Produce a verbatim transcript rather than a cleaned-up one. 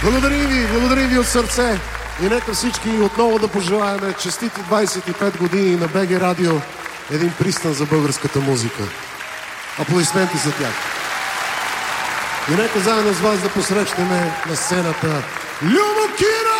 Благодарим ви, благодарим ви от сърце. И нека всички отново да пожелаем честити двайсет и пет години на БГ Радио, един пристан за българската музика. Аплодисменти за тях. И нека заедно с вас да посрещнем на сцената Любо Кира!